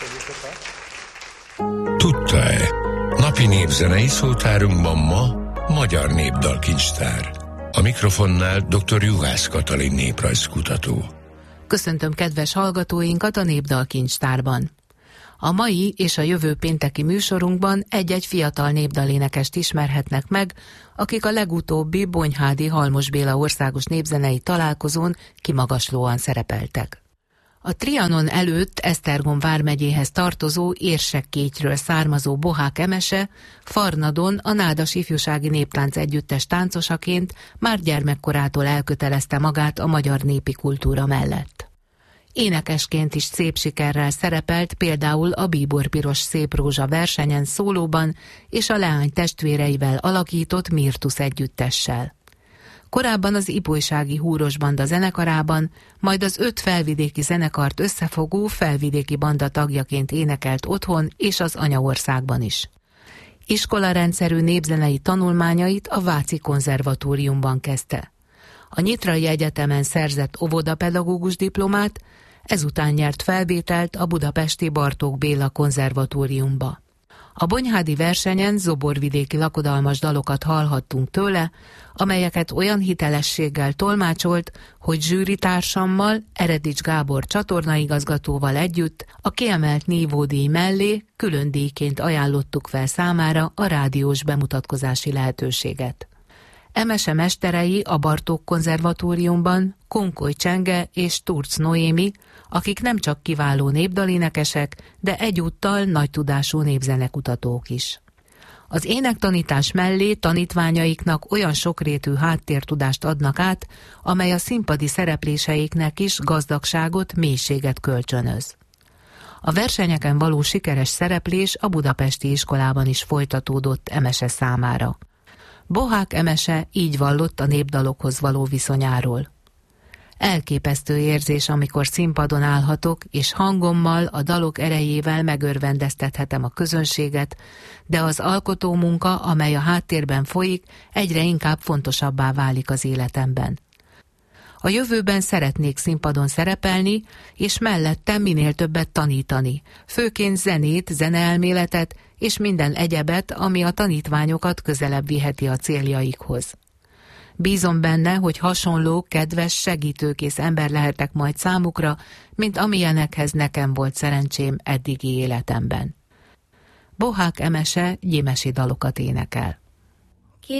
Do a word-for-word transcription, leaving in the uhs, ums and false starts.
Tudta-e? Napi népzenei szótárunkban ma Magyar Népdalkincstár. A mikrofonnál dr. Juhász Katalin néprajzkutató. Köszöntöm kedves hallgatóinkat a Népdalkincstárban. A mai és a jövő pénteki műsorunkban egy-egy fiatal népdalénekest ismerhetnek meg, akik a legutóbbi Bonyhádi Halmos Béla országos népzenei találkozón kimagaslóan szerepeltek. A Trianon előtt Esztergom vármegyéhez tartozó Érsekkétyről származó Bohák Emese Farnadon a Nádas Ifjúsági Néptánc Együttes táncosaként már gyermekkorától elkötelezte magát a magyar népi kultúra mellett. Énekesként is szép sikerrel szerepelt például a Bíbor Piros Szép Rózsa versenyen szólóban és a Leány testvéreivel alakított Mirtusz együttessel. Korábban az Ipolysági Húros Banda zenekarában, majd az öt felvidéki zenekart összefogó felvidéki banda tagjaként énekelt otthon és az anyaországban is. Iskolarendszerű népzenei tanulmányait a Váci Konzervatóriumban kezdte. A Nyitrai Egyetemen szerzett óvodapedagógus diplomát, ezután nyert felvételt a budapesti Bartók Béla Konzervatóriumba. A bonyhádi versenyen zoborvidéki lakodalmas dalokat hallhattunk tőle, amelyeket olyan hitelességgel tolmácsolt, hogy zsűritársammal, Eredics Gábor csatornaigazgatóval együtt a kiemelt nívódíj mellé külön díjként ajánlottuk fel számára a rádiós bemutatkozási lehetőséget. Emese mesterei a Bartók Konzervatóriumban Konkoly Csenge és Turc Noémi, akik nem csak kiváló népdalénekesek, de egyúttal nagy tudású népzenekutatók is. Az énektanítás mellé tanítványaiknak olyan sokrétű háttértudást adnak át, amely a színpadi szerepléseiknek is gazdagságot, mélységet kölcsönöz. A versenyeken való sikeres szereplés a budapesti iskolában is folytatódott Emese számára. Bohák Emese így vallott a népdalokhoz való viszonyáról. Elképesztő érzés, amikor színpadon állhatok, és hangommal, a dalok erejével megörvendeztethetem a közönséget, de az alkotó munka, amely a háttérben folyik, egyre inkább fontosabbá válik az életemben. A jövőben szeretnék színpadon szerepelni, és mellette minél többet tanítani, főként zenét, zeneelméletet, és minden egyebet, ami a tanítványokat közelebb viheti a céljaikhoz. Bízom benne, hogy hasonló, kedves, segítőkész ember lehetek majd számukra, mint amilyenekhez nekem volt szerencsém eddigi életemben. Bohák Emese gyimesi dalokat énekel.